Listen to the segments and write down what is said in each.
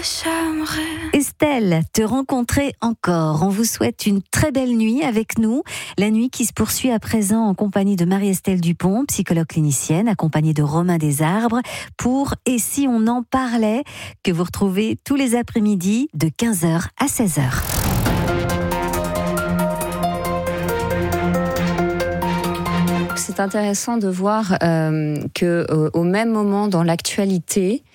Estelle, te rencontrer encore. On vous souhaite une très belle nuit avec nous. La nuit qui se poursuit à présent en compagnie de Marie-Estelle Dupont, psychologue clinicienne, accompagnée de Romain Desarbres, pour « Et si on en parlait ?» que vous retrouvez tous les après-midi de 15h à 16h. C'est intéressant de voir que au même moment dans l'actualité,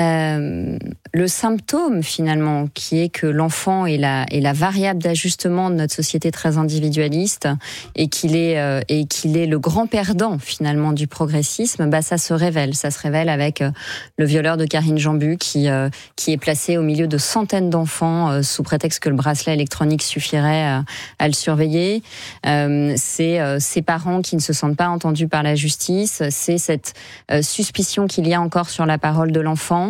le symptôme finalement qui est que l'enfant est la variable d'ajustement de notre société très individualiste et qu'il est le grand perdant finalement du progressisme, ça se révèle avec le violeur de Karine Jambu qui est placé au milieu de centaines d'enfants sous prétexte que le bracelet électronique suffirait à le surveiller. C'est ses parents qui ne se sentent pas entendus par la justice, c'est cette suspicion qu'il y a encore sur la parole de l'enfant.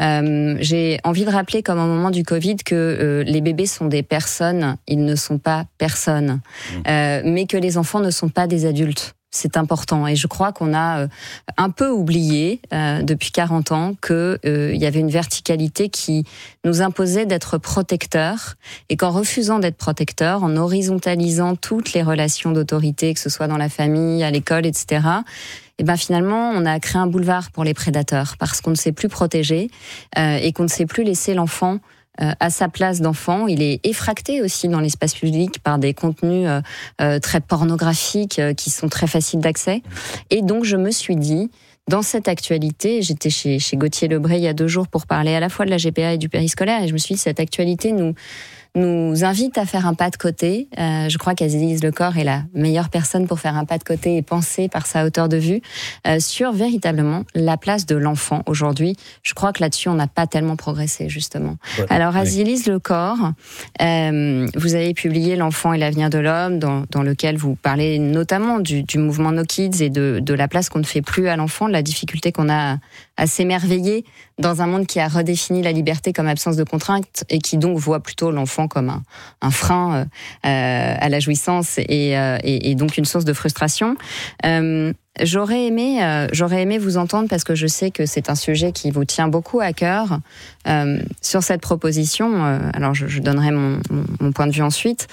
J'ai envie de rappeler comme au moment du Covid que les bébés sont des personnes, ils ne sont pas personnes, mais que les enfants ne sont pas des adultes. C'est important et je crois qu'on a un peu oublié depuis 40 ans que il y avait une verticalité qui nous imposait d'être protecteurs et qu'en refusant d'être protecteurs, en horizontalisant toutes les relations d'autorité, que ce soit dans la famille, à l'école, etc., et finalement, on a créé un boulevard pour les prédateurs parce qu'on ne sait plus protéger et qu'on ne sait plus laisser l'enfant à sa place d'enfant. Il est effracté aussi dans l'espace public par des contenus très pornographiques qui sont très faciles d'accès. Et donc, je me suis dit, dans cette actualité, j'étais chez Gauthier Lebray il y a 2 jours pour parler à la fois de la GPA et du périscolaire, et je me suis dit, cette actualité nous invite à faire un pas de côté. Je crois qu'Aziz Lecor est la meilleure personne pour faire un pas de côté et penser par sa hauteur de vue sur véritablement la place de l'enfant aujourd'hui. Je crois que là-dessus, on n'a pas tellement progressé, justement. Ouais, alors, Aziz Lecor, vous avez publié L'enfant et l'avenir de l'homme, dans lequel vous parlez notamment du mouvement No Kids et de la place qu'on ne fait plus à l'enfant, de la difficulté qu'on a à s'émerveiller dans un monde qui a redéfini la liberté comme absence de contrainte et qui donc voit plutôt l'enfant comme un frein à la jouissance et donc une source de frustration. J'aurais aimé vous entendre parce que je sais que c'est un sujet qui vous tient beaucoup à cœur sur cette proposition. Alors je donnerai mon point de vue ensuite.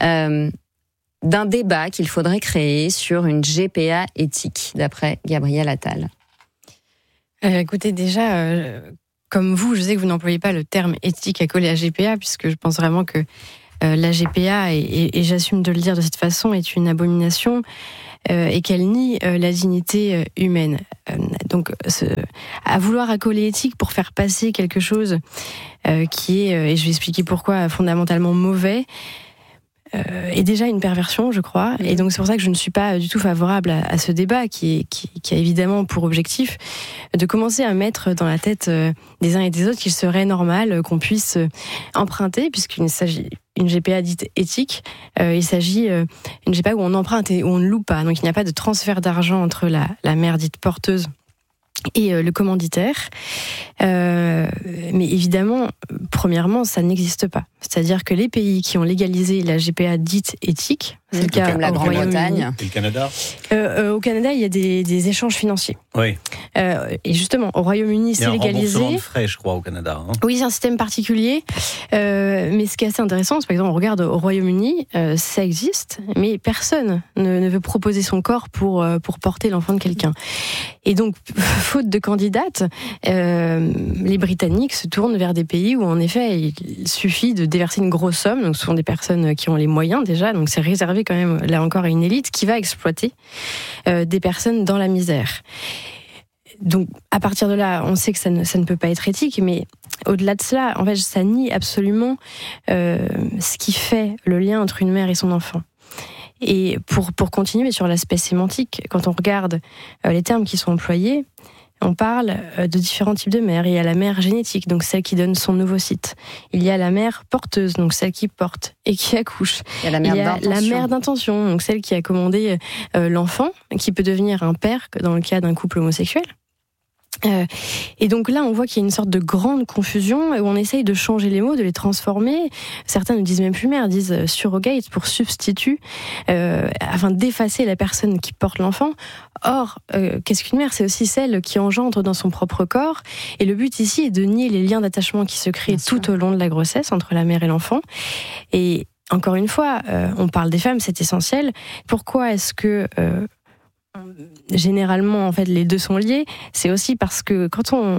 D'un débat qu'il faudrait créer sur une GPA éthique, d'après Gabriel Attal. Écoutez, déjà, comme vous, je sais que vous n'employez pas le terme éthique à coller à GPA, puisque je pense vraiment que la GPA, et j'assume de le dire de cette façon, est une abomination et qu'elle nie la dignité humaine. Donc, à vouloir accoler éthique pour faire passer quelque chose qui est, et je vais expliquer pourquoi, fondamentalement mauvais, est déjà une perversion, je crois. Et donc c'est pour ça que je ne suis pas du tout favorable à ce débat qui a évidemment pour objectif de commencer à mettre dans la tête des uns et des autres qu'il serait normal qu'on puisse emprunter, puisqu'il s'agit une GPA dite éthique, il s'agit d'une GPA où on emprunte et où on ne loue pas. Donc il n'y a pas de transfert d'argent entre la mère dite porteuse et le commanditaire. Mais évidemment, premièrement, ça n'existe pas. C'est-à-dire que les pays qui ont légalisé la GPA dite éthique, c'est le cas comme la Grande-Bretagne et le Canada. Au Canada, il y a des échanges financiers. Oui. Et justement, au Royaume-Uni, c'est légalisé. Il y a un remboursement de frais, je crois, au Canada. Oui, c'est un système particulier. Mais ce qui est assez intéressant, c'est par exemple, on regarde au Royaume-Uni, ça existe, mais personne ne veut proposer son corps pour porter l'enfant de quelqu'un. Et donc, faute de candidates, les Britanniques se tournent vers des pays où, en effet, il suffit de déverser une grosse somme. Donc, ce sont des personnes qui ont les moyens déjà. Donc, c'est réservé quand même, là encore, à une élite qui va exploiter des personnes dans la misère. Donc, à partir de là, on sait que ça ne peut pas être éthique, mais au-delà de cela, en fait, ça nie absolument ce qui fait le lien entre une mère et son enfant. Et pour continuer sur l'aspect sémantique, quand on regarde les termes qui sont employés, on parle de différents types de mères. Il y a la mère génétique, donc celle qui donne son ovocyte. Il y a la mère porteuse, donc celle qui porte et qui accouche. Il y a la mère d'intention, donc celle qui a commandé l'enfant, qui peut devenir un père dans le cas d'un couple homosexuel. Et donc là, on voit qu'il y a une sorte de grande confusion où on essaye de changer les mots, de les transformer. Certains ne disent même plus mère, disent surrogate pour substitut, afin d'effacer la personne qui porte l'enfant. Or, qu'est-ce qu'une mère ? C'est aussi celle qui engendre dans son propre corps. Et le but ici est de nier les liens d'attachement qui se créent tout au long de la grossesse entre la mère et l'enfant. Et encore une fois, on parle des femmes, c'est essentiel. Pourquoi est-ce que... généralement, en fait, les deux sont liés. C'est aussi parce que quand on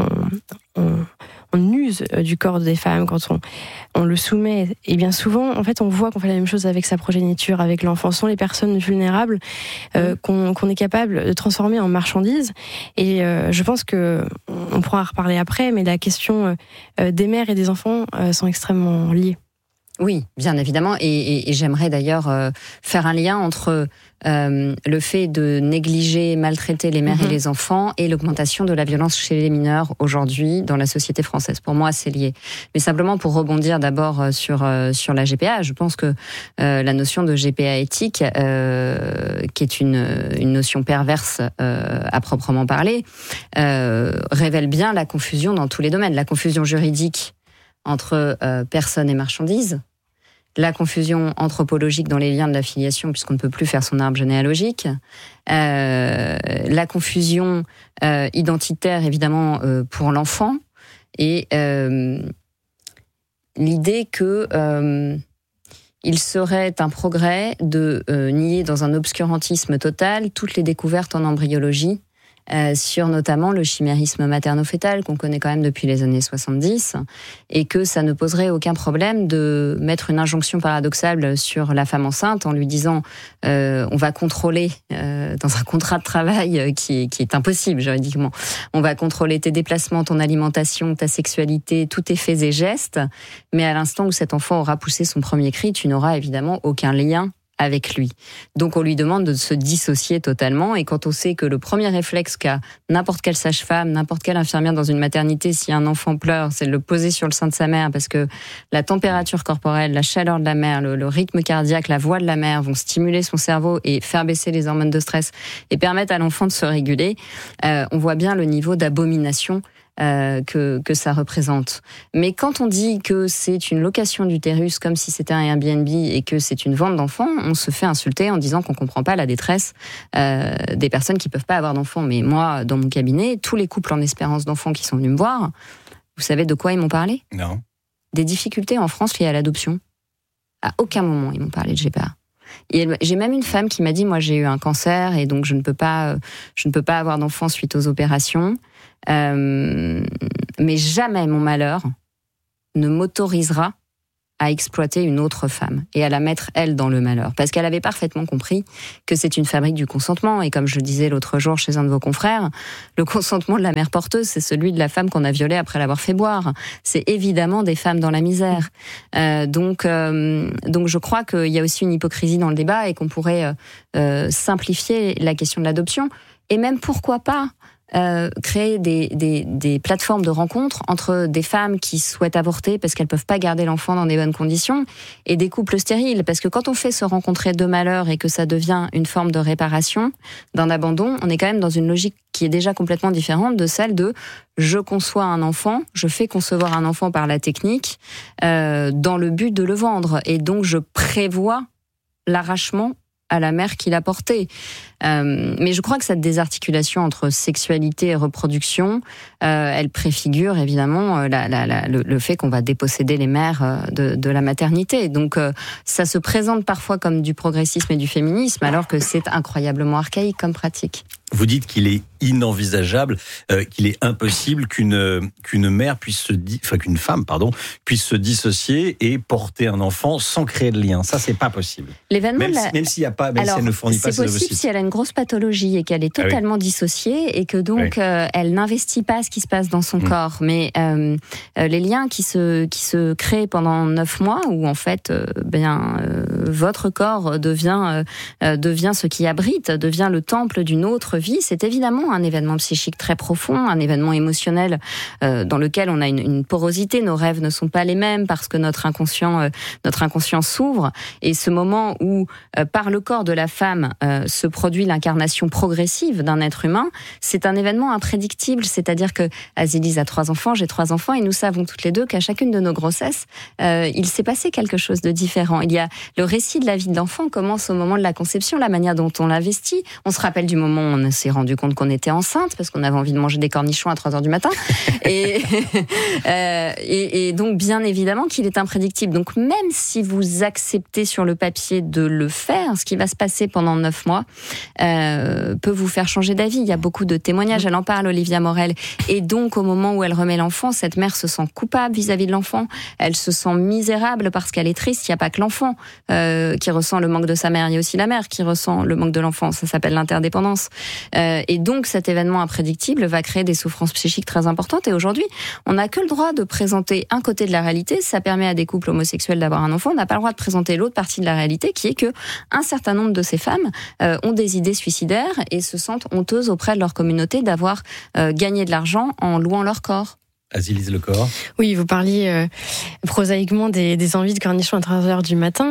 use du corps des femmes, quand on le soumet, et bien souvent, en fait, on voit qu'on fait la même chose avec sa progéniture, avec l'enfant. Ce sont les personnes vulnérables qu'on est capable de transformer en marchandises. Et je pense que on pourra en reparler après, mais la question des mères et des enfants sont extrêmement liées. Oui, bien évidemment, et j'aimerais d'ailleurs faire un lien entre le fait de négliger, maltraiter les mères et les enfants et l'augmentation de la violence chez les mineurs aujourd'hui dans la société française. Pour moi, c'est lié. Mais simplement pour rebondir d'abord sur la GPA, je pense que la notion de GPA éthique, qui est une notion perverse à proprement parler, révèle bien la confusion dans tous les domaines. La confusion juridique entre personnes et marchandises, la confusion anthropologique dans les liens de la filiation, puisqu'on ne peut plus faire son arbre généalogique, la confusion identitaire, évidemment, pour l'enfant, et l'idée que il serait un progrès de nier dans un obscurantisme total toutes les découvertes en embryologie, sur notamment le chimérisme materno-fœtal qu'on connaît quand même depuis les années 70, et que ça ne poserait aucun problème de mettre une injonction paradoxale sur la femme enceinte en lui disant on va contrôler dans un contrat de travail qui est impossible juridiquement, on va contrôler tes déplacements, ton alimentation, ta sexualité, tous tes faits et gestes, mais à l'instant où cet enfant aura poussé son premier cri, tu n'auras évidemment aucun lien avec lui. Donc on lui demande de se dissocier totalement, et quand on sait que le premier réflexe qu'a n'importe quelle sage-femme, n'importe quelle infirmière dans une maternité, si un enfant pleure, c'est de le poser sur le sein de sa mère, parce que la température corporelle, la chaleur de la mère, le rythme cardiaque, la voix de la mère vont stimuler son cerveau et faire baisser les hormones de stress et permettre à l'enfant de se réguler, on voit bien le niveau d'abomination que ça représente. Mais quand on dit que c'est une location d'utérus comme si c'était un Airbnb et que c'est une vente d'enfants, on se fait insulter en disant qu'on comprend pas la détresse des personnes qui peuvent pas avoir d'enfants. Mais moi, dans mon cabinet, tous les couples en espérance d'enfants qui sont venus me voir, vous savez de quoi ils m'ont parlé ? Non. Des difficultés en France liées à l'adoption. À aucun moment ils m'ont parlé de GPA. Et j'ai même une femme qui m'a dit, moi j'ai eu un cancer et donc je ne peux pas avoir d'enfants suite aux opérations. Mais jamais mon malheur ne m'autorisera à exploiter une autre femme et à la mettre, elle, dans le malheur. Parce qu'elle avait parfaitement compris que c'est une fabrique du consentement. Et comme je le disais l'autre jour chez un de vos confrères, le consentement de la mère porteuse, c'est celui de la femme qu'on a violée après l'avoir fait boire. C'est évidemment des femmes dans la misère. Donc je crois qu'il y a aussi une hypocrisie dans le débat et qu'on pourrait simplifier la question de l'adoption. Et même, pourquoi pas, créer des plateformes de rencontres entre des femmes qui souhaitent avorter parce qu'elles peuvent pas garder l'enfant dans des bonnes conditions et des couples stériles, parce que quand on fait se rencontrer deux malheurs et que ça devient une forme de réparation d'un abandon, on est quand même dans une logique qui est déjà complètement différente de celle de je conçois un enfant, je fais concevoir un enfant par la technique dans le but de le vendre, et donc je prévois l'arrachement à la mère qui l'a porté. Mais je crois que cette désarticulation entre sexualité et reproduction, elle préfigure évidemment le fait qu'on va déposséder les mères de la maternité. Donc ça se présente parfois comme du progressisme et du féminisme, alors que c'est incroyablement archaïque comme pratique. Vous dites qu'il est inenvisageable, qu'il est impossible qu'une mère qu'une femme, puisse se dissocier et porter un enfant sans créer de lien. Ça, c'est pas possible. L'événement même s'il y a pas, si elle ne fournit pas ces c'est possible si elle a une grosse pathologie et qu'elle est totalement dissociée et que donc elle n'investit pas ce qui se passe dans son corps. Mais les liens qui se créent pendant 9 mois, où en fait, votre corps devient ce qui abrite, devient le temple d'une autre vit, c'est évidemment un événement psychique très profond, un événement émotionnel dans lequel on a une porosité, nos rêves ne sont pas les mêmes parce que notre inconscient s'ouvre, et ce moment où par le corps de la femme se produit l'incarnation progressive d'un être humain, c'est un événement imprédictible, c'est-à-dire que Azilise a 3 enfants, j'ai 3 enfants, et nous savons toutes les deux qu'à chacune de nos grossesses, il s'est passé quelque chose de différent. Il y a le récit de la vie de l'enfant commence au moment de la conception, la manière dont on l'investit. On se rappelle du moment où on s'est rendu compte qu'on était enceinte parce qu'on avait envie de manger des cornichons à 3h du matin. Et donc, bien évidemment qu'il est imprédictible. Donc, même si vous acceptez sur le papier de le faire, ce qui va se passer pendant 9 mois peut vous faire changer d'avis. Il y a beaucoup de témoignages. Elle en parle, Olivia Morel. Et donc, au moment où elle remet l'enfant, cette mère se sent coupable vis-à-vis de l'enfant. Elle se sent misérable parce qu'elle est triste. Il n'y a pas que l'enfant qui ressent le manque de sa mère. Il y a aussi la mère qui ressent le manque de l'enfant. Ça s'appelle l'interdépendance. Et donc, cet événement imprédictible va créer des souffrances psychiques très importantes. Et aujourd'hui, on n'a que le droit de présenter un côté de la réalité. Ça permet à des couples homosexuels d'avoir un enfant. On n'a pas le droit de présenter l'autre partie de la réalité, qui est que un certain nombre de ces femmes ont des idées suicidaires et se sentent honteuses auprès de leur communauté d'avoir gagné de l'argent en louant leur corps. Azilise Le Corre. Oui, vous parliez prosaïquement des envies de cornichons à 3h du matin.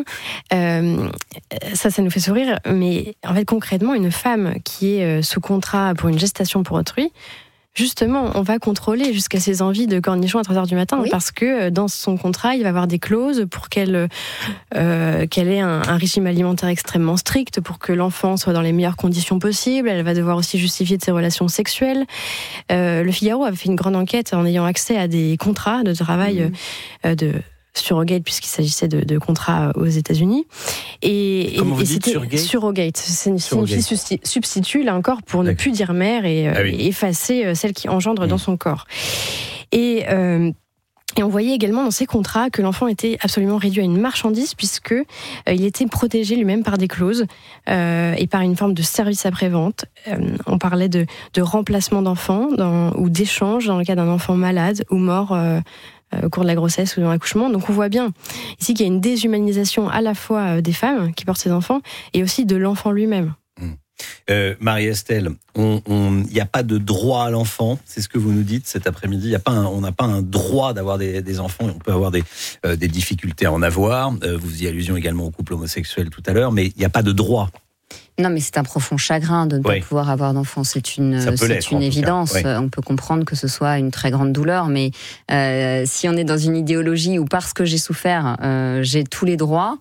Ça nous fait sourire. Mais en fait, concrètement, une femme qui est sous contrat pour une gestation pour autrui, justement, on va contrôler jusqu'à ses envies de cornichons à 3h du matin, oui. Parce que dans son contrat, il va y avoir des clauses pour qu'elle ait un régime alimentaire extrêmement strict, pour que l'enfant soit dans les meilleures conditions possibles. Elle va devoir aussi justifier de ses relations sexuelles. Le Figaro avait fait une grande enquête en ayant accès à des contrats de travail de surrogate, puisqu'il s'agissait de contrats aux États-Unis. Et c'était surrogate. C'est une fille substitut, là encore, pour ne plus dire mère et effacer celle qui engendre dans son corps. Et on voyait également dans ces contrats que l'enfant était absolument réduit à une marchandise, puisque il était protégé lui-même par des clauses et par une forme de service après-vente. On parlait de remplacement d'enfants ou d'échange dans le cas d'un enfant malade ou mort au cours de la grossesse ou dans l'accouchement. Donc on voit bien ici qu'il y a une déshumanisation à la fois des femmes qui portent ces enfants et aussi de l'enfant lui-même. Marie-Estelle, il n'y a pas de droit à l'enfant, c'est ce que vous nous dites cet après-midi. On n'a pas un droit d'avoir des enfants. On peut avoir des difficultés à en avoir. Vous faisiez allusion également au couple homosexuel tout à l'heure, mais il n'y a pas de droit. Non, mais c'est un profond chagrin de ne pas pouvoir avoir d'enfant. C'est une évidence. On peut comprendre que ce soit une très grande douleur, mais si on est dans une idéologie où parce que j'ai souffert, j'ai tous les droits,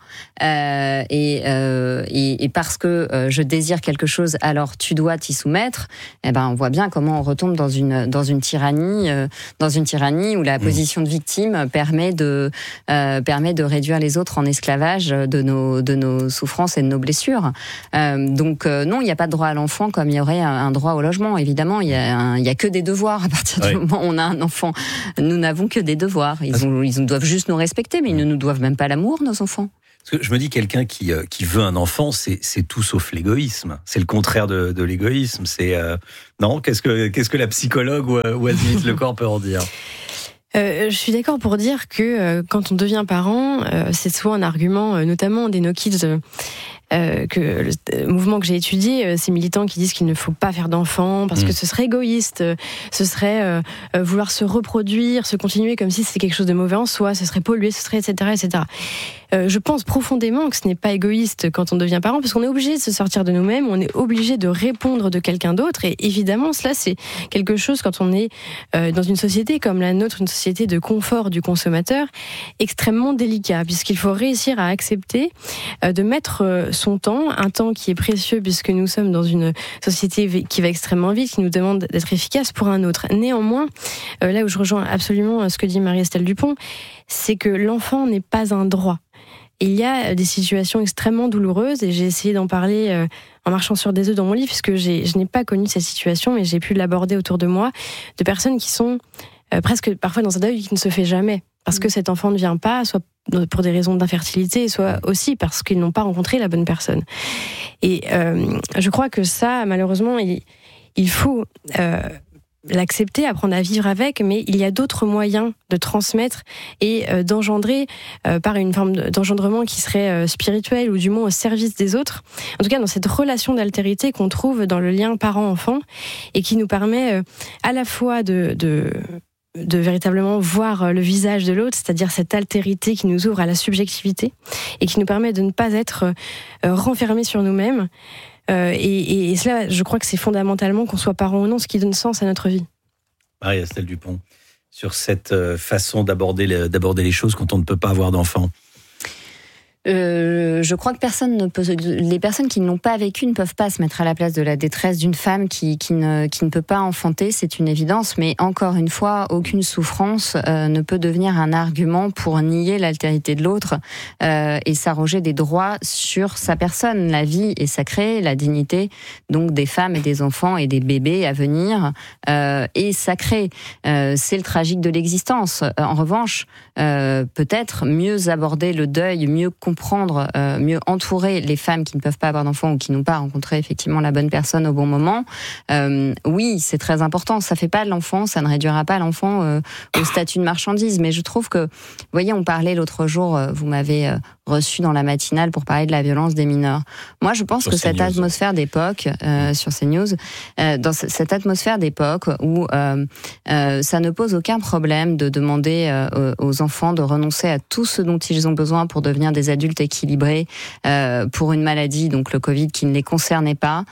et parce que je désire quelque chose, alors tu dois t'y soumettre. Eh ben, on voit bien comment on retombe dans une tyrannie où la position de victime permet de réduire les autres en esclavage de nos souffrances et de nos blessures. Donc non, il n'y a pas de droit à l'enfant comme il y aurait un droit au logement. Évidemment, il y a que des devoirs à partir du moment où on a un enfant. Nous n'avons que des devoirs. Ils doivent juste nous respecter, mais ils ne nous doivent même pas l'amour, nos enfants. Parce que je me dis, quelqu'un qui veut un enfant, c'est tout sauf l'égoïsme. C'est le contraire de l'égoïsme. C'est non. Qu'est-ce que la psychologue ou Azilise Le Corre peut en dire? Je suis d'accord pour dire que quand on devient parent, c'est souvent un argument, notamment des No Kids, que le mouvement que j'ai étudié, ces militants qui disent qu'il ne faut pas faire d'enfants parce que ce serait égoïste, ce serait vouloir se reproduire, se continuer comme si c'était quelque chose de mauvais en soi, ce serait polluer, ce serait etc. etc. Je pense profondément que ce n'est pas égoïste quand on devient parent, parce qu'on est obligé de se sortir de nous-mêmes, on est obligé de répondre de quelqu'un d'autre, et évidemment cela c'est quelque chose quand on est dans une société comme la nôtre, une société de confort du consommateur, extrêmement délicat, puisqu'il faut réussir à accepter de mettre son temps, un temps qui est précieux puisque nous sommes dans une société qui va extrêmement vite, qui nous demande d'être efficace, pour un autre. Néanmoins, là où je rejoins absolument ce que dit Marie-Estelle Dupont, c'est que l'enfant n'est pas un droit. Il y a des situations extrêmement douloureuses, et j'ai essayé d'en parler en marchant sur des œufs dans mon livre, puisque je n'ai pas connu cette situation, mais j'ai pu l'aborder autour de moi, de personnes qui sont presque parfois dans un deuil qui ne se fait jamais, parce que cet enfant ne vient pas, soit pour des raisons d'infertilité, soit aussi parce qu'ils n'ont pas rencontré la bonne personne. Et je crois que ça, malheureusement, il faut l'accepter, apprendre à vivre avec, mais il y a d'autres moyens de transmettre et d'engendrer par une forme d'engendrement qui serait spirituel ou du moins au service des autres. En tout cas, dans cette relation d'altérité qu'on trouve dans le lien parent-enfant et qui nous permet à la fois de véritablement voir le visage de l'autre, c'est-à-dire cette altérité qui nous ouvre à la subjectivité et qui nous permet de ne pas être renfermés sur nous-mêmes. Et cela, je crois que c'est fondamentalement, qu'on soit parent ou non, ce qui donne sens à notre vie. Marie-Estelle Dupont, sur cette façon d'aborder les choses quand on ne peut pas avoir d'enfants. Je crois que les personnes qui ne l'ont pas vécu ne peuvent pas se mettre à la place de la détresse d'une femme qui ne peut pas enfanter, c'est une évidence, mais encore une fois, aucune souffrance ne peut devenir un argument pour nier l'altérité de l'autre et s'arroger des droits sur sa personne. La vie est sacrée, la dignité donc des femmes et des enfants et des bébés à venir est sacrée. C'est le tragique de l'existence. En revanche, peut-être mieux aborder le deuil, mieux comprendre, mieux entourer les femmes qui ne peuvent pas avoir d'enfants ou qui n'ont pas rencontré effectivement la bonne personne au bon moment. Oui, c'est très important. Ça fait pas de l'enfant, ça ne réduira pas l'enfant au statut de marchandise. Mais je trouve que, vous voyez, on parlait l'autre jour, vous m'avez reçu dans la matinale pour parler de la violence des mineurs. Moi, je pense que cette atmosphère d'époque, sur CNews, dans cette atmosphère d'époque où ça ne pose aucun problème de demander aux enfants de renoncer à tout ce dont ils ont besoin pour devenir des adultes équilibrés pour une maladie, donc le Covid, qui ne les concernait pas,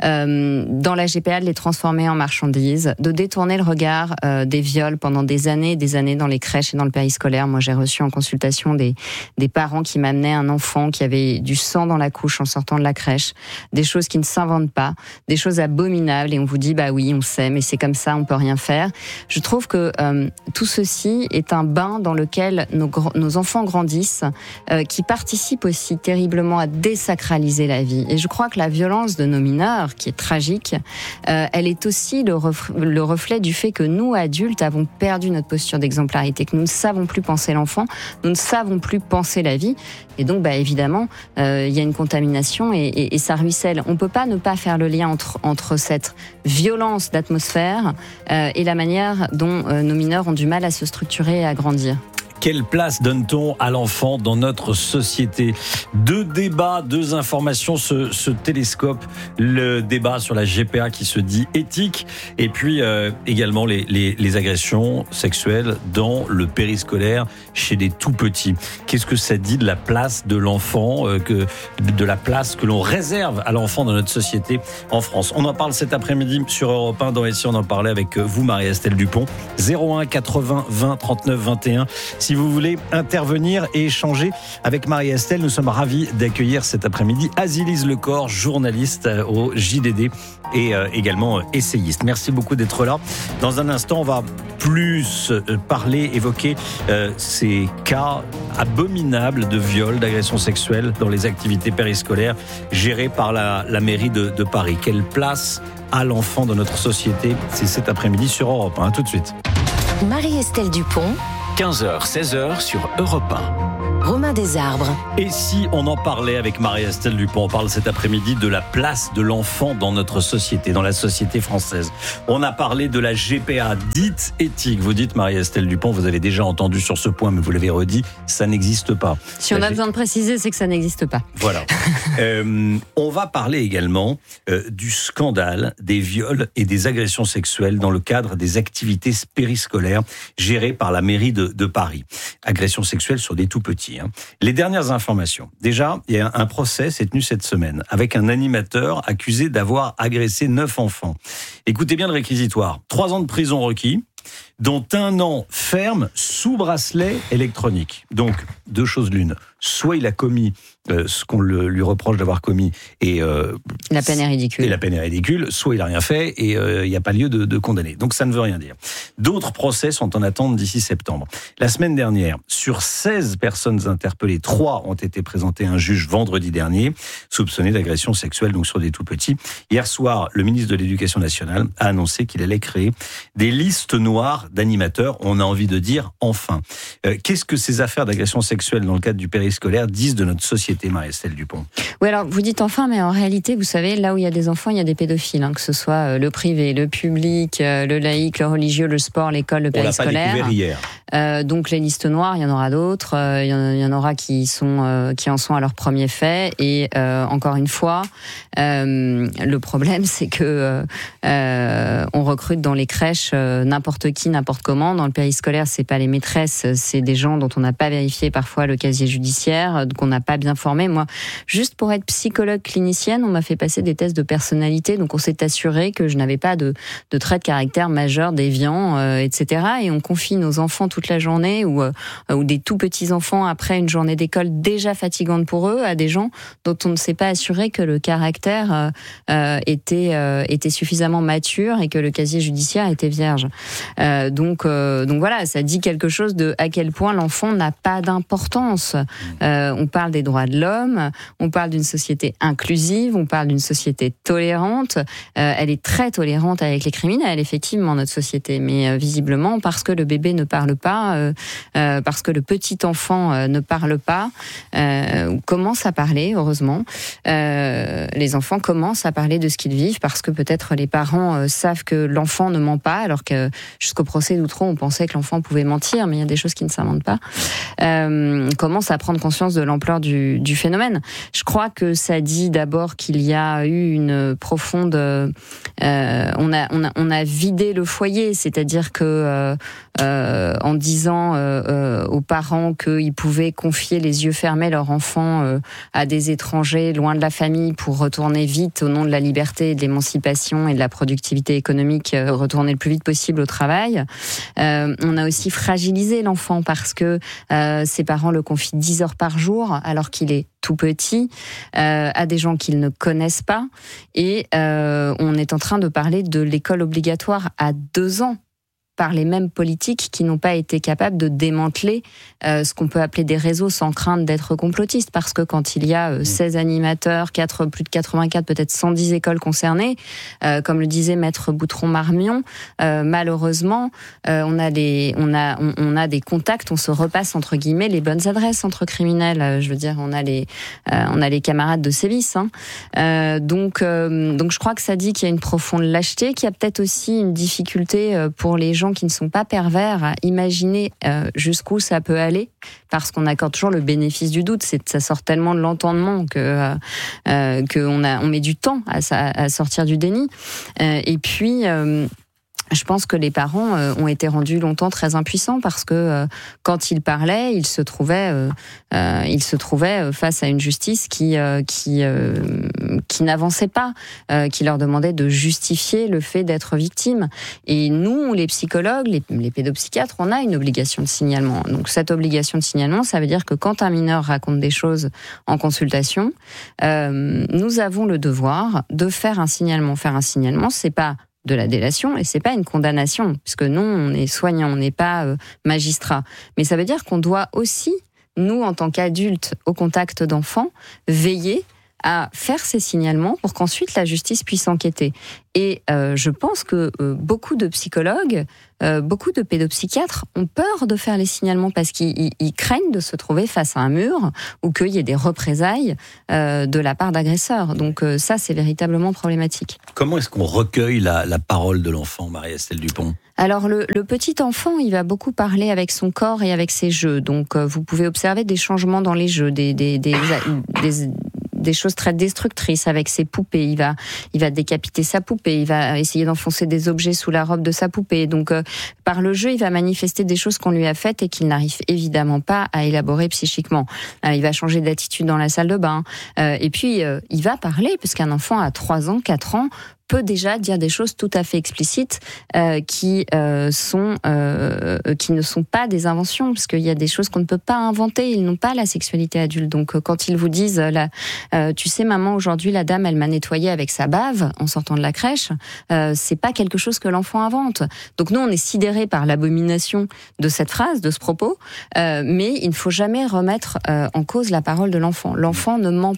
dans la GPA de les transformer en marchandises, de détourner le regard des viols pendant des années dans les crèches et dans le périscolaire. Moi, j'ai reçu en consultation des parents qui m'amenaient un enfant qui avait du sang dans la couche en sortant de la crèche, des choses qui ne s'inventent pas, des choses abominables, et on vous dit bah oui, on sait, mais c'est comme ça, on peut rien faire. Je trouve que tout ceci est un bain dans lequel nos enfants grandissent, qui participe aussi terriblement à désacraliser la vie. Et je crois que la violence de nos mineurs, qui est tragique, elle est aussi le reflet du fait que nous, adultes, avons perdu notre posture d'exemplarité, que nous ne savons plus penser l'enfant, nous ne savons plus penser la vie. Et donc, évidemment, il y a une contamination et ça ruisselle. On ne peut pas ne pas faire le lien entre cette violence d'atmosphère et la manière dont nos mineurs ont du mal à se structurer et à grandir. Quelle place donne-t-on à l'enfant dans notre société ? 2 débats, 2 informations se télescopent. Le débat sur la GPA qui se dit éthique et puis également les agressions sexuelles dans le périscolaire chez des tout-petits. Qu'est-ce que ça dit de la place de l'enfant, de la place que l'on réserve à l'enfant dans notre société en France ? On en parle cet après-midi sur Europe 1. Dans Ici, on en parlait avec vous, Marie-Estelle Dupont. 01 80 20 39 21. Si vous voulez intervenir et échanger avec Marie-Estelle, nous sommes ravis d'accueillir cet après-midi Azilise Lecor, journaliste au JDD et également essayiste. Merci beaucoup d'être là. Dans un instant, on va plus évoquer ces cas abominables de viol, d'agression sexuelle dans les activités périscolaires gérées par la mairie de Paris. Quelle place a l'enfant dans notre société ? C'est cet après-midi sur Europe 1. Tout de suite. Marie-Estelle Dupont. 15h, 16h sur Europe 1. Romain Desarbres. Et si on en parlait avec Marie-Estelle Dupont, on parle cet après-midi de la place de l'enfant dans notre société, dans la société française. On a parlé de la GPA dite éthique. Vous dites, Marie-Estelle Dupont, vous avez déjà entendu sur ce point, mais vous l'avez redit, ça n'existe pas. Si on a besoin de préciser, c'est que ça n'existe pas. Voilà. On va parler également du scandale des viols et des agressions sexuelles dans le cadre des activités périscolaires gérées par la mairie de Paris. Agressions sexuelles sur des tout-petits. Les dernières informations. Déjà, il y a un procès s'est tenu cette semaine avec un animateur accusé d'avoir agressé 9 enfants. Écoutez bien le réquisitoire. 3 ans de prison requis, dont 1 an ferme sous bracelet électronique. Donc, 2 choses l'une. Soit il a commis ce qu'on lui reproche d'avoir commis et la peine est ridicule. Et la peine est ridicule, soit il a rien fait et il n'y a pas lieu de condamner. Donc ça ne veut rien dire. D'autres procès sont en attente d'ici septembre. La semaine dernière, sur 16 personnes interpellées, 3 ont été présentées à un juge vendredi dernier, soupçonnés d'agression sexuelle donc sur des tout-petits. Hier soir, le ministre de l'Éducation nationale a annoncé qu'il allait créer des listes noires part d'animateurs, on a envie de dire enfin. Qu'est-ce que ces affaires d'agression sexuelle dans le cadre du périscolaire disent de notre société, Marie-Estelle Dupont? Oui, alors vous dites enfin, mais en réalité, vous savez, là où il y a des enfants, il y a des pédophiles, que ce soit le privé, le public, le laïque, le religieux, le sport, l'école, le périscolaire. On l'a pas découvert hier. Donc les listes noires, il y en aura d'autres. Il y en aura qui en sont à leur premier fait. Et encore une fois, le problème, c'est que on recrute dans les crèches n'importe qui, n'importe comment. Dans le périscolaire, c'est pas les maîtresses, c'est des gens dont on n'a pas vérifié parfois le casier judiciaire, qu'on n'a pas bien formé. Moi, juste pour être psychologue clinicienne, on m'a fait passer des tests de personnalité, donc on s'est assuré que je n'avais pas de traits de caractère majeurs, déviants, etc. Et on confie nos enfants toute la journée ou des tout petits enfants après une journée d'école déjà fatigante pour eux à des gens dont on ne s'est pas assuré que le caractère était suffisamment mature et que le casier judiciaire était vierge. Donc voilà, ça dit quelque chose de à quel point l'enfant n'a pas d'importance. On parle des droits de l'homme, on parle d'une société inclusive, on parle d'une société tolérante. Elle est très tolérante avec les criminels, effectivement, notre société, mais visiblement parce que le bébé ne parle pas, parce que le petit enfant ne parle pas, commence à parler, heureusement. Les enfants commencent à parler de ce qu'ils vivent parce que peut-être les parents savent que l'enfant ne ment pas, alors que jusqu'au procès d'Outreau, on pensait que l'enfant pouvait mentir, mais il y a des choses qui ne s'inventent pas. Commence à prendre conscience de l'ampleur du phénomène. Je crois que ça dit d'abord qu'il y a eu une profonde... on a vidé le foyer, c'est-à-dire que en disant aux parents qu'ils pouvaient confier les yeux fermés leur enfant à des étrangers loin de la famille pour retourner vite au nom de la liberté, et de l'émancipation et de la productivité économique, retourner le plus vite possible au travail. On a aussi fragilisé l'enfant parce que ses parents le confient 10 heures par jour alors qu'il est tout petit, à des gens qu'ils ne connaissent pas. Et on est en train de parler de l'école obligatoire à 2 ans par les mêmes politiques qui n'ont pas été capables de démanteler ce qu'on peut appeler des réseaux sans crainte d'être complotistes. Parce que quand il y a 16 animateurs, plus de 84, peut-être 110 écoles concernées, comme le disait Maître Boutron-Marmion, malheureusement, on a des contacts, on se repasse entre guillemets les bonnes adresses entre criminels. Je veux dire, on a les camarades de sévices. Donc je crois que ça dit qu'il y a une profonde lâcheté, qu'il y a peut-être aussi une difficulté pour les gens qui ne sont pas pervers à imaginer jusqu'où ça peut aller, parce qu'on accorde toujours le bénéfice du doute. Ça sort tellement de l'entendement que on met du temps à sortir du déni. Et puis je pense que les parents ont été rendus longtemps très impuissants parce que quand ils parlaient, ils se trouvaient face à une justice qui n'avançait pas, qui leur demandait de justifier le fait d'être victime. Et nous, les psychologues, les pédopsychiatres, on a une obligation de signalement. Donc cette obligation de signalement, ça veut dire que quand un mineur raconte des choses en consultation, nous avons le devoir de faire un signalement. Faire un signalement, c'est pas de la délation et c'est pas une condamnation, puisque nous, on est soignant, on n'est pas magistrat. Mais ça veut dire qu'on doit aussi, nous, en tant qu'adultes au contact d'enfants, veiller à faire ces signalements pour qu'ensuite la justice puisse enquêter. Et je pense que beaucoup de psychologues, beaucoup de pédopsychiatres ont peur de faire les signalements parce qu'ils craignent de se trouver face à un mur ou qu'il y ait des représailles de la part d'agresseurs. Donc ça, c'est véritablement problématique. Comment est-ce qu'on recueille la parole de l'enfant, Marie-Estelle Dupont ? Alors le petit enfant, il va beaucoup parler avec son corps et avec ses jeux. Donc vous pouvez observer des changements dans les jeux, des choses très destructrices avec ses poupées. Il va décapiter sa poupée, il va essayer d'enfoncer des objets sous la robe de sa poupée. Donc, par le jeu, il va manifester des choses qu'on lui a faites et qu'il n'arrive évidemment pas à élaborer psychiquement. Il va changer d'attitude dans la salle de bain. Et puis, il va parler, puisqu'un enfant à 3 ans, 4 ans, peut déjà dire des choses tout à fait explicites qui ne sont pas des inventions, parce qu'il y a des choses qu'on ne peut pas inventer. Ils n'ont pas la sexualité adulte. Donc quand ils vous disent tu sais maman, aujourd'hui la dame elle m'a nettoyé avec sa bave en sortant de la crèche, c'est pas quelque chose que l'enfant invente. Donc nous on est sidérés par l'abomination de cette phrase, de ce propos, mais il ne faut jamais remettre en cause la parole de l'enfant. L'enfant ne ment pas.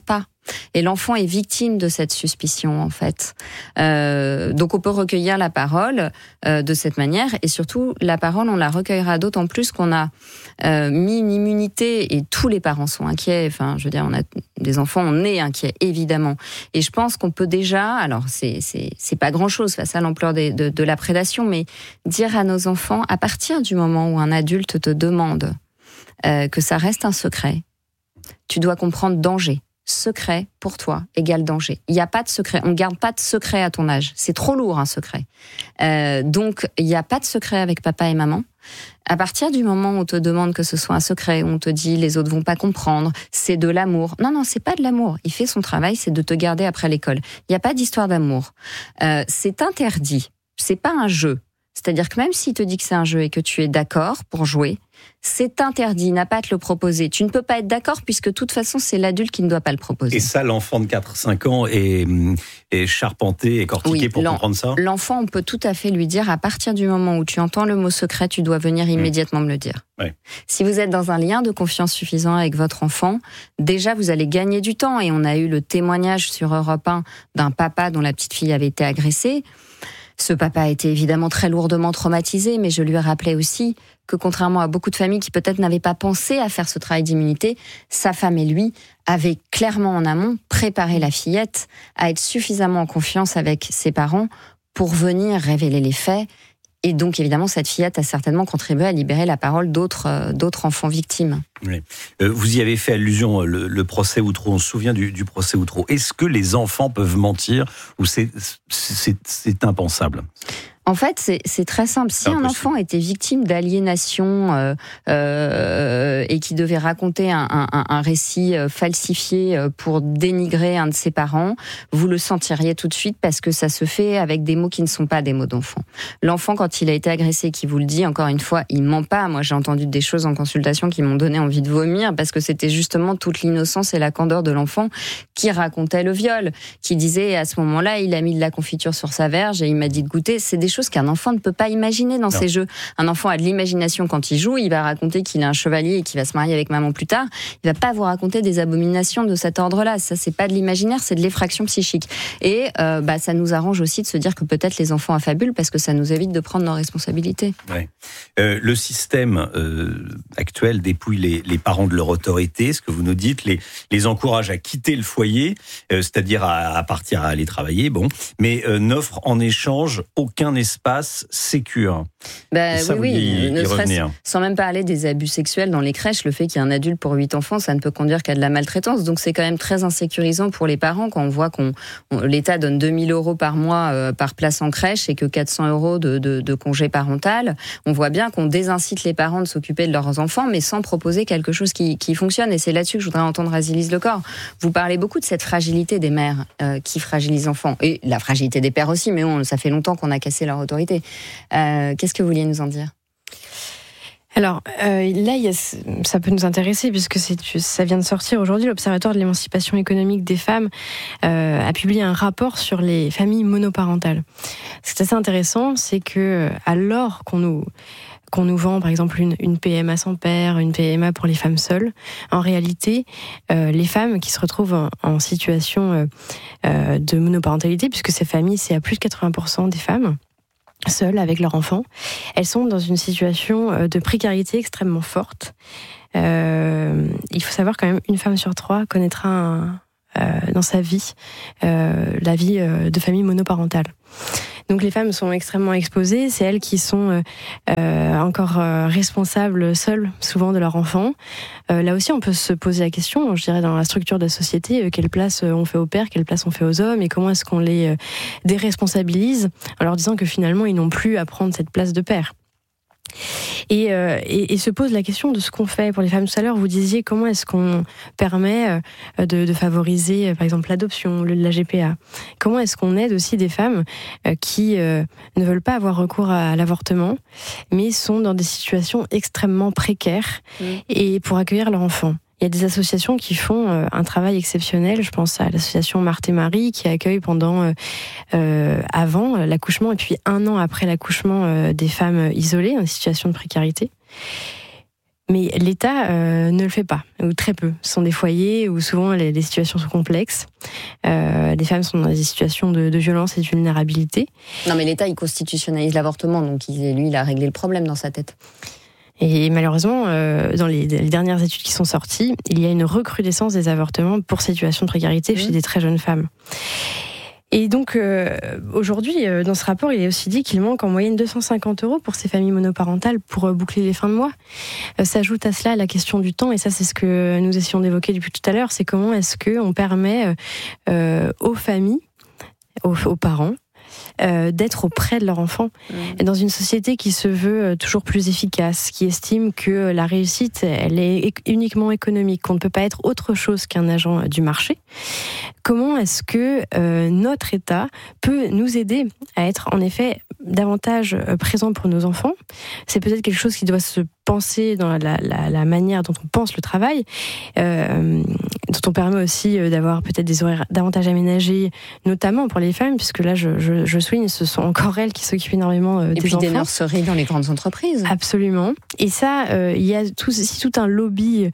Et l'enfant est victime de cette suspicion, en fait. Donc on peut recueillir la parole de cette manière, et surtout, la parole, on la recueillera d'autant plus qu'on a mis une immunité, et tous les parents sont inquiets. Enfin, je veux dire, on a des enfants, on est inquiets, évidemment. Et je pense qu'on peut déjà, alors c'est pas grand-chose face à l'ampleur de la prédation, mais dire à nos enfants, à partir du moment où un adulte te demande que ça reste un secret, tu dois comprendre danger. Secret, pour toi, égale danger. Il n'y a pas de secret. On ne garde pas de secret à ton âge. C'est trop lourd, un secret. Donc, il n'y a pas de secret avec papa et maman. À partir du moment où on te demande que ce soit un secret, où on te dit les autres vont pas comprendre, c'est de l'amour. Non, c'est pas de l'amour. Il fait son travail, c'est de te garder après l'école. Il n'y a pas d'histoire d'amour. C'est interdit. C'est pas un jeu. C'est-à-dire que même s'il te dit que c'est un jeu et que tu es d'accord pour jouer, c'est interdit, il n'a pas à te le proposer. Tu ne peux pas être d'accord puisque de toute façon, c'est l'adulte qui ne doit pas le proposer. Et ça, l'enfant de 4-5 ans est charpenté et cortiqué pour comprendre ça ? L'enfant, on peut tout à fait lui dire, à partir du moment où tu entends le mot secret, tu dois venir immédiatement me le dire. Ouais. Si vous êtes dans un lien de confiance suffisant avec votre enfant, déjà, vous allez gagner du temps. Et on a eu le témoignage sur Europe 1 d'un papa dont la petite fille avait été agressée. Ce papa a été évidemment très lourdement traumatisé, mais je lui rappelais aussi que contrairement à beaucoup de familles qui peut-être n'avaient pas pensé à faire ce travail d'immunité, sa femme et lui avaient clairement en amont préparé la fillette à être suffisamment en confiance avec ses parents pour venir révéler les faits. Et donc, évidemment, cette fillette a certainement contribué à libérer la parole d'autres enfants victimes. Oui. Vous y avez fait allusion, le procès Outreau. On se souvient du procès Outreau. Est-ce que les enfants peuvent mentir ou c'est impensable ? En fait, c'est très simple. Si un enfant était victime d'aliénation et qui devait raconter un récit falsifié pour dénigrer un de ses parents, vous le sentiriez tout de suite parce que ça se fait avec des mots qui ne sont pas des mots d'enfant. L'enfant, quand il a été agressé, qui vous le dit, encore une fois, il ment pas. Moi, j'ai entendu des choses en consultation qui m'ont donné envie de vomir parce que c'était justement toute l'innocence et la candeur de l'enfant qui racontait le viol, qui disait à ce moment-là, il a mis de la confiture sur sa verge et il m'a dit de goûter. C'est des choses qu'un enfant ne peut pas imaginer dans ses jeux. Un enfant a de l'imagination quand il joue, il va raconter qu'il est un chevalier et qu'il va se marier avec maman plus tard. Il va pas vous raconter des abominations de cet ordre-là. Ça, c'est pas de l'imaginaire, c'est de l'effraction psychique. Et ça nous arrange aussi de se dire que peut-être les enfants affabulent parce que ça nous évite de prendre nos responsabilités. Ouais. Le système actuel dépouille les parents de leur autorité, ce que vous nous dites, les encourage à quitter le foyer, c'est-à-dire à partir à aller travailler, mais n'offre en échange aucun espace sécure. Oui, sans même parler des abus sexuels dans les crèches, le fait qu'il y ait un adulte pour 8 enfants, ça ne peut conduire qu'à de la maltraitance. Donc c'est quand même très insécurisant pour les parents quand on voit l'État donne 2 000 € par mois par place en crèche et que 400 € de congé parental. On voit bien qu'on désincite les parents de s'occuper de leurs enfants, mais sans proposer quelque chose qui fonctionne. Et c'est là-dessus que je voudrais entendre Azilise Lecor. Vous parlez beaucoup de cette fragilité des mères qui fragilisent les enfants. Et la fragilité des pères aussi, mais ça fait longtemps qu'on a cassé leur autorité. Qu'est-ce que vous vouliez nous en dire ? Alors là, ça peut nous intéresser puisque ça vient de sortir aujourd'hui. L'Observatoire de l'émancipation économique des femmes a publié un rapport sur les familles monoparentales. Ce qui est assez intéressant, c'est que alors qu'on nous vend par exemple une PMA sans père, une PMA pour les femmes seules, en réalité, les femmes qui se retrouvent en situation de monoparentalité, puisque ces familles, c'est à plus de 80% des femmes seules avec leurs enfants, elles sont dans une situation de précarité extrêmement forte. Il faut savoir quand même, une femme sur 3 connaîtra dans sa vie la vie de famille monoparentale. Donc les femmes sont extrêmement exposées, c'est elles qui sont encore responsables seules, souvent, de leur enfant. Là aussi, on peut se poser la question, je dirais, dans la structure de la société, quelle place on fait aux pères, quelle place on fait aux hommes, et comment est-ce qu'on les déresponsabilise en leur disant que finalement, ils n'ont plus à prendre cette place de père. Et se pose la question de ce qu'on fait pour les femmes. Tout à l'heure, vous disiez comment est-ce qu'on permet de favoriser, par exemple, l'adoption, la GPA. Comment est-ce qu'on aide aussi des femmes qui ne veulent pas avoir recours à l'avortement, mais sont dans des situations extrêmement précaires et pour accueillir leur enfant. Il y a des associations qui font un travail exceptionnel. Je pense à l'association Marthe et Marie qui accueille pendant avant l'accouchement et puis 1 an après l'accouchement des femmes isolées en situation de précarité. Mais l'État ne le fait pas, ou très peu. Ce sont des foyers où souvent les situations sont complexes. Les femmes sont dans des situations de violence et de vulnérabilité. Non, mais l'État, il constitutionnalise l'avortement, donc lui, il a réglé le problème dans sa tête. Et malheureusement, dans les dernières études qui sont sorties, il y a une recrudescence des avortements pour situation de précarité chez des très jeunes femmes. Et donc, aujourd'hui, dans ce rapport, il est aussi dit qu'il manque en moyenne 250 € pour ces familles monoparentales pour boucler les fins de mois. S'ajoute à cela la question du temps, et ça, c'est ce que nous essayons d'évoquer depuis tout à l'heure, c'est comment est-ce qu'on permet aux familles, aux parents, d'être auprès de leur enfant. Et dans une société qui se veut toujours plus efficace, qui estime que la réussite, elle est uniquement économique, qu'on ne peut pas être autre chose qu'un agent du marché, comment est-ce que notre État peut nous aider à être en effet davantage présent pour nos enfants? C'est peut-être quelque chose qui doit se penser dans la manière dont on pense le travail, dont on permet aussi d'avoir peut-être des horaires davantage aménagés, notamment pour les femmes, puisque là, je souligne, ce sont encore elles qui s'occupent énormément des enfants. Et puis des nurseries dans les grandes entreprises. Absolument. Et ça, il y a tout un lobby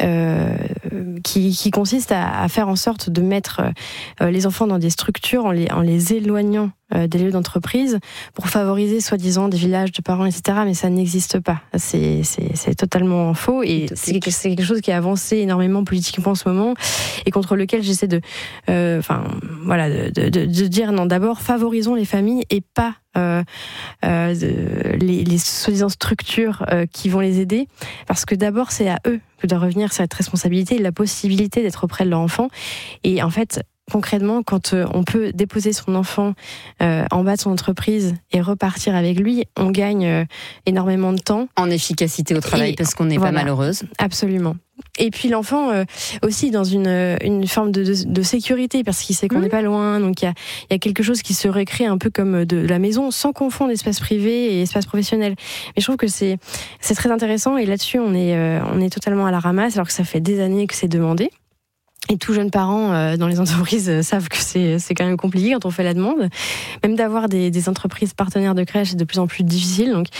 qui consiste à faire en sorte de mettre les enfants dans des structures en les éloignant des lieux d'entreprise pour favoriser soi-disant des villages de parents, etc. Mais ça n'existe pas. C'est totalement faux et c'est quelque chose qui a avancé énormément politiquement en ce moment et contre lequel j'essaie de dire non, d'abord favorisons les familles et pas les soi-disant structures qui vont les aider, parce que d'abord c'est à eux que doit revenir cette responsabilité et la possibilité d'être auprès de leur enfant. Et en fait, concrètement, quand on peut déposer son enfant en bas de son entreprise et repartir avec lui, on gagne énormément de temps. En efficacité au travail, parce qu'on n'est pas malheureuse. Absolument. Et puis l'enfant aussi dans une forme de sécurité, parce qu'il sait qu'on n'est pas loin, donc il y a quelque chose qui se recrée un peu comme de la maison, sans confondre espace privé et espace professionnel. Mais je trouve que c'est très intéressant, et là-dessus on est totalement à la ramasse, alors que ça fait des années que c'est demandé. Et tous jeunes parents dans les entreprises savent que c'est quand même compliqué quand on fait la demande. Même d'avoir des entreprises partenaires de crèche, c'est de plus en plus difficile. Donc,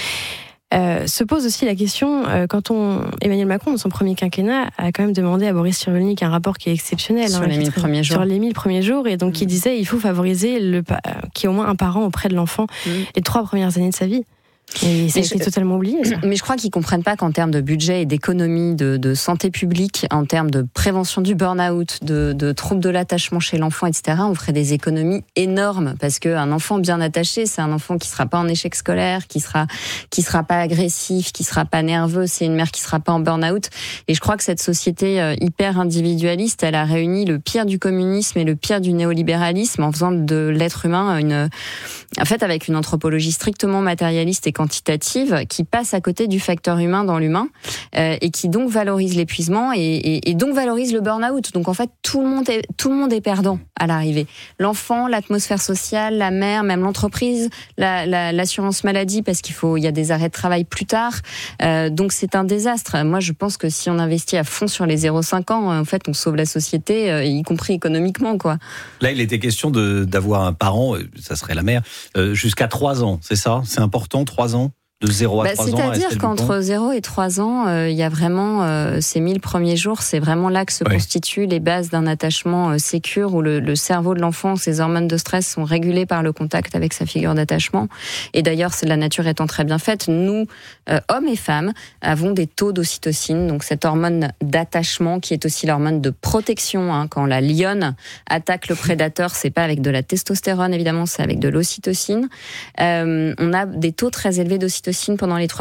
se pose aussi la question, Emmanuel Macron, dans son premier quinquennat, a quand même demandé à Boris Cyrulnik un rapport qui est exceptionnel. Sur les 1000 premiers jours. Sur les 1000 premiers jours. Et donc, il disait il faut favoriser qu'il y ait au moins un parent auprès de l'enfant les 3 premières années de sa vie. Et ça a été totalement oublié, ça. Mais je crois qu'ils comprennent pas qu'en termes de budget et d'économie, de santé publique, en termes de prévention du burn-out, de troubles de l'attachement chez l'enfant, etc., on ferait des économies énormes, parce qu'un enfant bien attaché, c'est un enfant qui sera pas en échec scolaire, qui sera pas agressif, qui sera pas nerveux, c'est une mère qui sera pas en burn-out. Et je crois que cette société hyper individualiste, elle a réuni le pire du communisme et le pire du néolibéralisme en faisant de l'être humain avec une anthropologie strictement matérialiste et quantitative qui passe à côté du facteur humain dans l'humain et qui donc valorise l'épuisement et donc valorise le burn-out. Donc en fait, tout le monde est perdant à l'arrivée. L'enfant, l'atmosphère sociale, la mère, même l'entreprise, l'assurance maladie, parce il y a des arrêts de travail plus tard. Donc c'est un désastre. Moi, je pense que si on investit à fond sur les 0-5 ans, en fait, on sauve la société, y compris économiquement, quoi. Là, il était question d'avoir un parent, ça serait la mère, jusqu'à 3 ans, c'est ça? C'est important, 3 ans? De 0 à 3 ans. C'est-à-dire qu'entre 0 et 3 ans, il y a vraiment ces 1000 premiers jours, c'est vraiment là que se constituent les bases d'un attachement sécure, où le cerveau de l'enfant, ses hormones de stress sont régulées par le contact avec sa figure d'attachement. Et d'ailleurs, la nature étant très bien faite, nous, hommes et femmes, avons des taux d'ocytocine, donc cette hormone d'attachement qui est aussi l'hormone de protection. Quand la lionne attaque le prédateur, c'est pas avec de la testostérone, évidemment, c'est avec de l'ocytocine. On a des taux très élevés d'ocytocine pendant les 3